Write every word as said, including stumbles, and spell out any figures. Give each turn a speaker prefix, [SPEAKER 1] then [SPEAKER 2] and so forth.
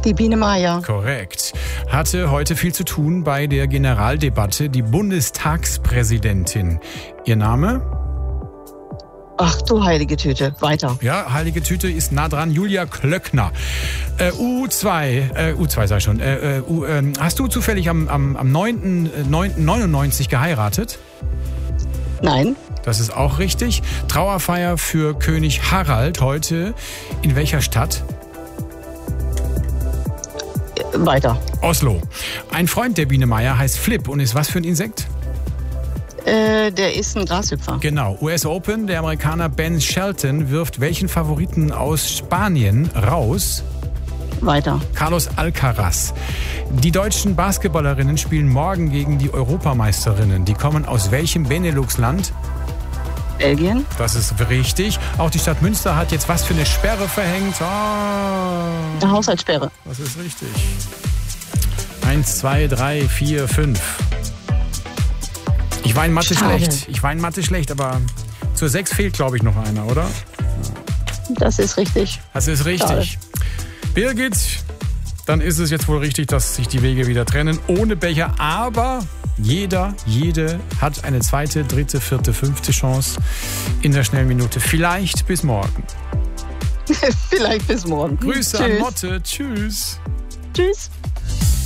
[SPEAKER 1] Die Biene Maya.
[SPEAKER 2] Korrekt. Hatte heute viel zu tun bei der Generaldebatte die Bundestagspräsidentin. Ihr Name?
[SPEAKER 1] Ach du heilige Tüte, weiter.
[SPEAKER 2] Ja, heilige Tüte ist nah dran. Julia Klöckner. Äh, U zwei, äh, U zwei sag ich schon. Äh, äh, U, äh, hast du zufällig am, am, am neunten neunten neunundneunzig geheiratet?
[SPEAKER 1] Nein.
[SPEAKER 2] Das ist auch richtig. Trauerfeier für König Harald heute. In welcher Stadt?
[SPEAKER 1] Weiter.
[SPEAKER 2] Oslo. Ein Freund der Biene Maya heißt Flip und ist was für ein Insekt?
[SPEAKER 1] Äh, der ist ein Grashüpfer.
[SPEAKER 2] Genau. U S Open, der Amerikaner Ben Shelton wirft welchen Favoriten aus Spanien raus?
[SPEAKER 1] Weiter.
[SPEAKER 2] Carlos Alcaraz. Die deutschen Basketballerinnen spielen morgen gegen die Europameisterinnen. Die kommen aus welchem Benelux-Land?
[SPEAKER 1] Belgien.
[SPEAKER 2] Das ist richtig. Auch die Stadt Münster hat jetzt was für eine Sperre verhängt. Oh,
[SPEAKER 1] Eine Haushaltssperre.
[SPEAKER 2] das ist richtig. Eins, zwei, drei, vier, fünf. Ich war in Mathe
[SPEAKER 1] Schade.
[SPEAKER 2] schlecht. Ich war in Mathe schlecht, aber zur sechs fehlt, glaube ich, noch einer, oder?
[SPEAKER 1] Das ist richtig.
[SPEAKER 2] Das ist richtig.
[SPEAKER 1] Schade.
[SPEAKER 2] Birgit, dann ist es jetzt wohl richtig, dass sich die Wege wieder trennen. Ohne Becher, aber jeder, jede hat eine zweite, dritte, vierte, fünfte Chance in der Schnellminute. Vielleicht bis morgen.
[SPEAKER 1] Vielleicht bis morgen.
[SPEAKER 2] Grüße
[SPEAKER 1] Tschüss.
[SPEAKER 2] an Motte. Tschüss.
[SPEAKER 1] Tschüss.